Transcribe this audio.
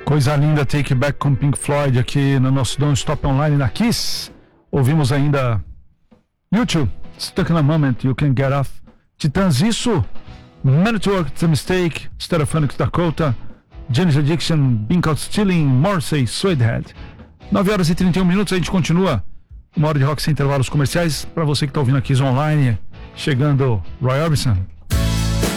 Coisa linda, Take Back com Pink Floyd aqui no nosso Don't Stop Online na Kiss. Ouvimos ainda YouTube, Stuck in a Moment, You Can Get Off. Titãs, isso, Man at Work, It's a Mistake, Stereophonics Dakota, Janis Addiction, Being Caught Stealing, Morrissey, Suedehead. 9 horas e 31 minutos, a gente continua uma hora de rock sem intervalos comerciais. Para você que está ouvindo aqui online, chegando Roy Orbison.